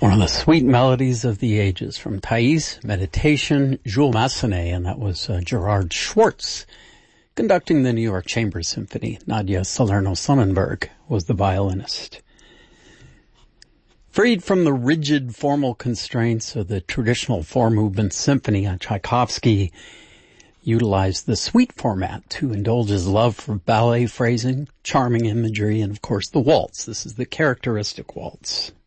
One of the sweet melodies of the ages from Thais, Meditation, Jules Massenet, and that was Gerard Schwartz conducting the New York Chamber Symphony. Nadia Salerno-Sonnenberg was the violinist. Freed from the rigid formal constraints of the traditional four-movement symphony, Tchaikovsky utilized the suite format to indulge his love for ballet phrasing, charming imagery, and of course the waltz. This is the characteristic waltz.